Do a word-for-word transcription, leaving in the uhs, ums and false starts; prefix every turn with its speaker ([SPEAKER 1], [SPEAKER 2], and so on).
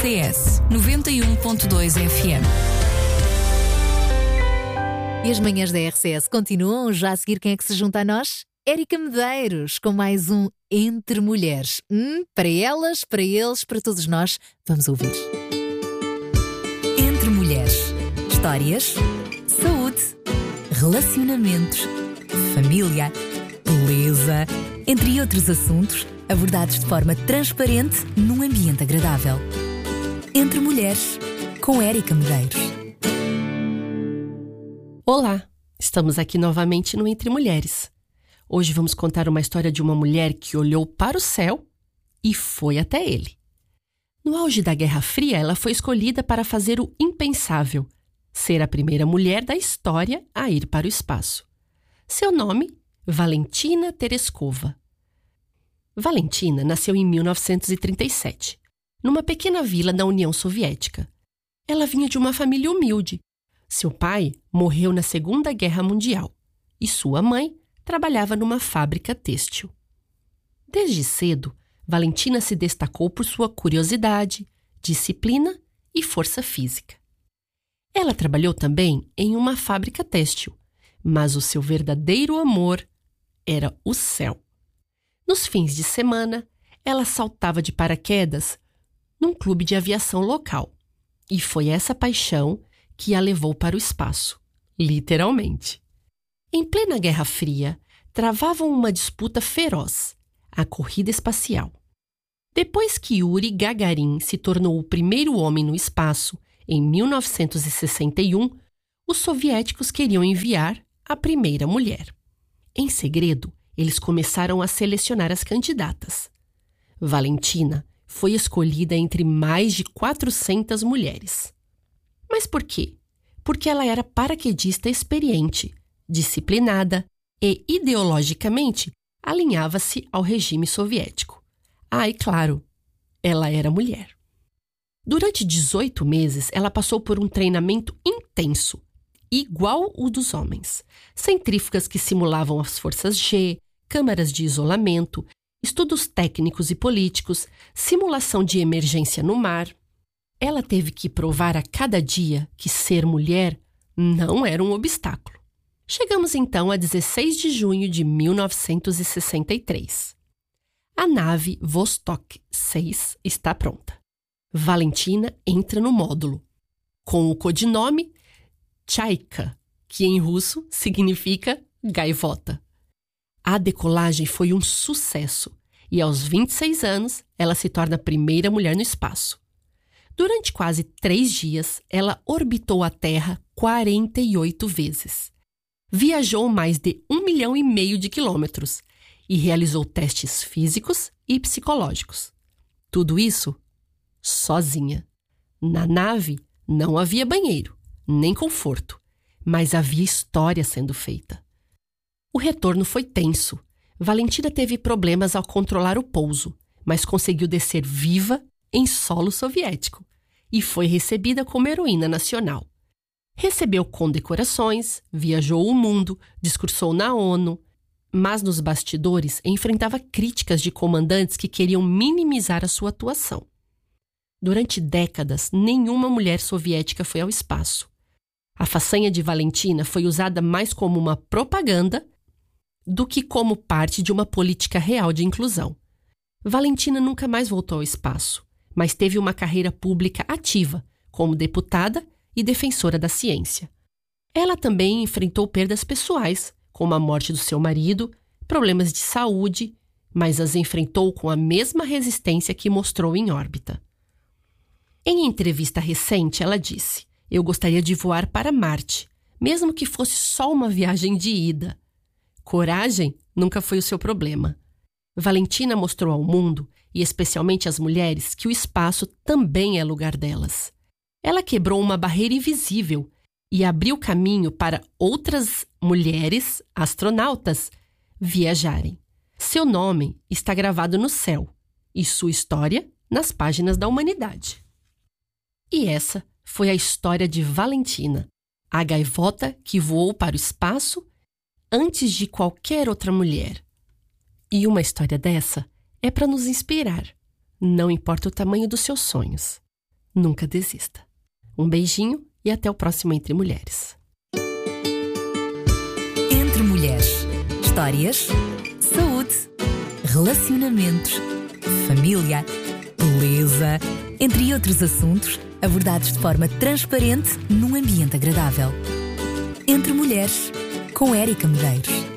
[SPEAKER 1] C S noventa e um ponto dois F M.
[SPEAKER 2] E as manhãs da R C S continuam. Já a seguir, quem é que se junta a nós? Érica Medeiros, com mais um Entre Mulheres. Hum, para elas, para eles, para todos nós. Vamos ouvir. Entre Mulheres. Histórias, saúde, relacionamentos, família, beleza, entre outros assuntos, abordados de forma transparente num ambiente agradável. Entre Mulheres, com Érica Medeiros.
[SPEAKER 3] Olá, estamos aqui novamente no Entre Mulheres. Hoje vamos contar uma história de uma mulher que olhou para o céu e foi até ele. No auge da Guerra Fria, ela foi escolhida para fazer o impensável, ser a primeira mulher da história a ir para o espaço. Seu nome, Valentina Tereskova. Valentina nasceu em mil novecentos e trinta e sete, numa pequena vila da União Soviética. Ela vinha de uma família humilde. Seu pai morreu na Segunda Guerra Mundial e sua mãe trabalhava numa fábrica têxtil. Desde cedo, Valentina se destacou por sua curiosidade, disciplina e força física. Ela trabalhou também em uma fábrica têxtil, mas o seu verdadeiro amor era o céu. Nos fins de semana, ela saltava de paraquedas num clube de aviação local. E foi essa paixão que a levou para o espaço, literalmente. Em plena Guerra Fria, travavam uma disputa feroz, a corrida espacial. Depois que Yuri Gagarin se tornou o primeiro homem no espaço, em mil novecentos e sessenta e um, os soviéticos queriam enviar a primeira mulher. Em segredo, eles começaram a selecionar as candidatas. Valentina foi escolhida entre mais de quatrocentas mulheres. Mas por quê? Porque ela era paraquedista experiente, disciplinada e, ideologicamente, alinhava-se ao regime soviético. Ah, e claro, ela era mulher. Durante dezoito meses, ela passou por um treinamento intenso, igual o dos homens. Centrífugas que simulavam as forças G, câmaras de isolamento, estudos técnicos e políticos, simulação de emergência no mar. Ela teve que provar a cada dia que ser mulher não era um obstáculo. Chegamos então a dezesseis de junho de mil novecentos e sessenta e três. A nave Vostok seis está pronta. Valentina entra no módulo, com o codinome Chaika, que em russo significa gaivota. A decolagem foi um sucesso e aos vinte e seis anos ela se torna a primeira mulher no espaço. Durante quase três dias, ela orbitou a Terra quarenta e oito vezes. Viajou mais de um milhão e meio de quilômetros e realizou testes físicos e psicológicos. Tudo isso sozinha. Na nave não havia banheiro, nem conforto, mas havia história sendo feita. O retorno foi tenso. Valentina teve problemas ao controlar o pouso, mas conseguiu descer viva em solo soviético e foi recebida como heroína nacional. Recebeu condecorações, viajou o mundo, discursou na ONU, mas nos bastidores enfrentava críticas de comandantes que queriam minimizar a sua atuação. Durante décadas, nenhuma mulher soviética foi ao espaço. A façanha de Valentina foi usada mais como uma propaganda do que como parte de uma política real de inclusão. Valentina nunca mais voltou ao espaço, mas teve uma carreira pública ativa, como deputada e defensora da ciência. Ela também enfrentou perdas pessoais, como a morte do seu marido, problemas de saúde, mas as enfrentou com a mesma resistência que mostrou em órbita. Em entrevista recente, ela disse: "Eu gostaria de voar para Marte, mesmo que fosse só uma viagem de ida." Coragem nunca foi o seu problema. Valentina mostrou ao mundo, e especialmente às mulheres, que o espaço também é lugar delas. Ela quebrou uma barreira invisível e abriu caminho para outras mulheres, astronautas, viajarem. Seu nome está gravado no céu e sua história nas páginas da humanidade. E essa foi a história de Valentina, a gaivota que voou para o espaço antes de qualquer outra mulher. E uma história dessa é para nos inspirar, não importa o tamanho dos seus sonhos. nunca desista. Um beijinho e até o próximo Entre Mulheres.
[SPEAKER 2] Entre Mulheres. Histórias, saúde, relacionamentos, família, beleza, entre outros assuntos abordados de forma transparente num ambiente agradável. Entre Mulheres, com Érica Medeiros.